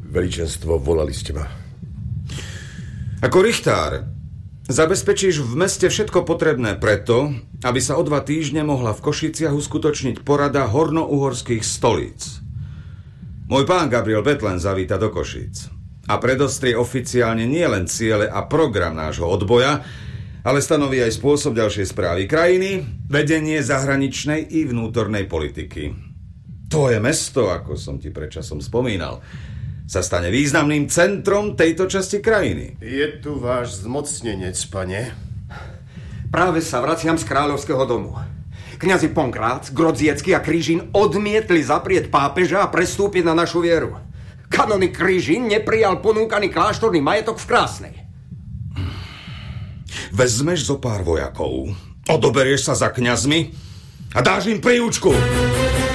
Veličenstvo, volali ste ma. Ako richtár zabezpečíš v meste všetko potrebné preto, aby sa o 2 týždne mohla v Košiciach uskutočniť porada hornouhorských stolíc. Môj pán Gabriel Bethlen zavíta do Košíc a predostrie oficiálne nielen ciele a program nášho odboja, ale stanoví aj spôsob ďalšej správy krajiny, vedenie zahraničnej i vnútornej politiky. To je mesto, ako som ti predčasom spomínal, sa stane významným centrom tejto časti krajiny. Je tu váš zmocnenec, pane. Práve sa vraciam z kráľovského domu. Kňazi Ponkrác, Grodziecký a Krížin odmietli zaprieť pápeža a prestúpiť na našu vieru. Kanonik Krížin neprijal ponúkaný kláštorný majetok v Krásnej. Vezmeš zo pár vojakov, odoberieš sa za kňazmi a dáš im príučku.